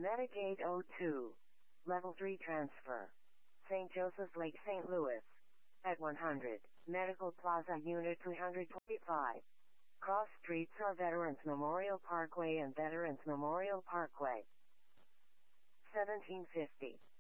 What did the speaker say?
Metagate 02. Level 3 transfer. St. Joseph's Lake, St. Louis. At 100. Medical Plaza Unit 325. Cross streets are Veterans Memorial Parkway and Veterans Memorial Parkway. 1750.